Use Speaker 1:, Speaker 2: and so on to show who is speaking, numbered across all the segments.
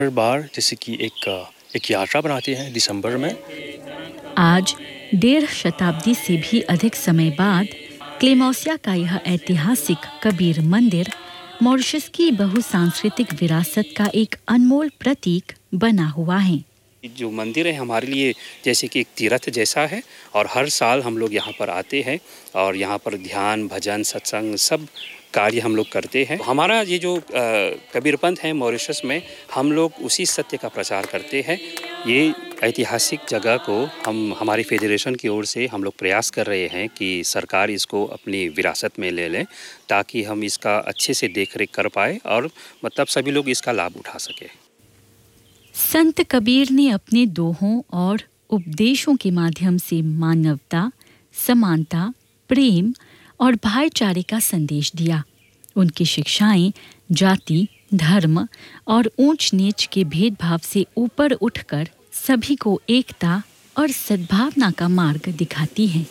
Speaker 1: हर बार जैसे कि एक यात्रा बनाते हैं दिसंबर में।
Speaker 2: आज 1.5 शताब्दी से भी अधिक समय बाद क्लेमोसिया का यह ऐतिहासिक कबीर मंदिर मॉरिशस की बहुसांस्कृतिक विरासत का एक अनमोल प्रतीक बना हुआ है।
Speaker 3: जो मंदिर है हमारे लिए जैसे कि एक तीर्थ जैसा है और हर साल हम लोग यहाँ पर आते हैं और यहाँ पर ध्यान भजन सत्संग सब कार्य हम लोग करते हैं। हमारा ये जो कबीरपंथ है मॉरिशस में हम लोग उसी सत्य का प्रचार करते हैं। ये ऐतिहासिक जगह को हम हमारी फेडरेशन की ओर से हम लोग प्रयास कर रहे हैं कि सरकार इसको अपनी विरासत में ले लें ताकि हम इसका अच्छे से देख रेख कर पाए और मतलब सभी लोग इसका लाभ उठा सके।
Speaker 2: संत कबीर ने अपने दोहों और उपदेशों के माध्यम से मानवता, समानता, प्रेम और भाईचारे का संदेश दिया। उनकी शिक्षाएं जाति, धर्म और ऊंच नीच के भेदभाव से ऊपर उठकर सभी को एकता और सद्भावना का मार्ग दिखाती हैं।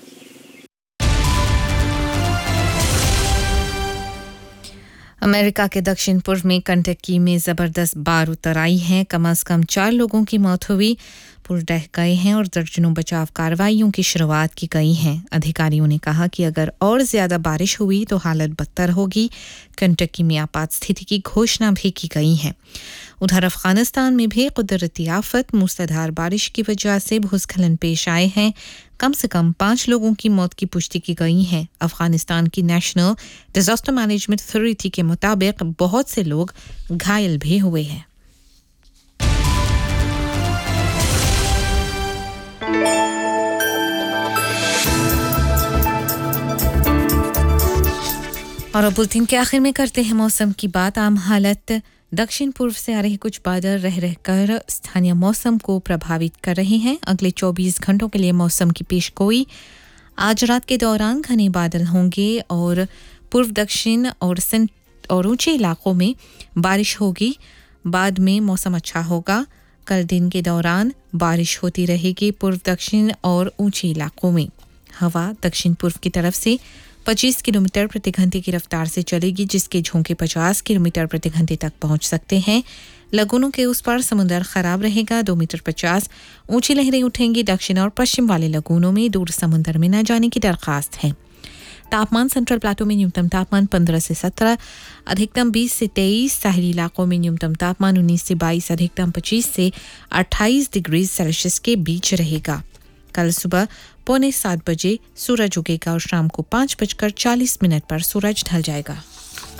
Speaker 4: अमेरिका के दक्षिण पूर्व में कंटकी में जबरदस्त बारूद उतर आई है। कम से कम 4 लोगों की मौत हुई, पुल ढह गए हैं और दर्जनों बचाव कार्रवाइयों की शुरुआत की गई है। अधिकारियों ने कहा कि अगर और ज्यादा बारिश हुई तो हालत बदतर होगी। कंटकी में आपात स्थिति की घोषणा भी की गई है। उधर अफगानिस्तान में भी कुदरती आफत मूसलाधार बारिश की वजह से भूस्खलन पेश आए हैं। कम से कम 5 लोगों की मौत की पुष्टि की गई है। अफगानिस्तान की नेशनल डिजास्टर मैनेजमेंट अथॉरिटी के मुताबिक बहुत से लोग घायल भी हुए हैं। और अब बुलेटिन के आखिर में करते हैं मौसम की बात। आम हालत दक्षिण पूर्व से आ रहे कुछ बादल रहकर स्थानीय मौसम को प्रभावित कर रहे हैं। अगले 24 घंटों के लिए मौसम की पेशगोई। आज रात के दौरान घने बादल होंगे और पूर्व दक्षिण और ऊंचे इलाकों में बारिश होगी। बाद में मौसम अच्छा होगा। कल दिन के दौरान बारिश होती रहेगी पूर्व दक्षिण और ऊंचे इलाकों में। हवा दक्षिण पूर्व की तरफ से 25 किलोमीटर प्रति घंटे की रफ्तार से चलेगी, जिसके झोंके 50 किलोमीटर प्रति घंटे तक पहुंच सकते हैं। लगुनों के उस पार समुद्र खराब रहेगा। 2 मीटर 50 ऊंची लहरें उठेंगी। दक्षिण और पश्चिम वाले लगुनों में दूर समुद्र में न जाने की दरखास्त है। तापमान सेंट्रल प्लाटो में न्यूनतम तापमान 15 से 17, अधिकतम 20 से 23, साहिली इलाकों में न्यूनतम तापमान 19 से 22, अधिकतम 25 से 28 डिग्री सेल्सियस के बीच रहेगा। कल सुबह 6:45 बजे सूरज उगेगा और शाम को 5:40 पर सूरज ढल जाएगा।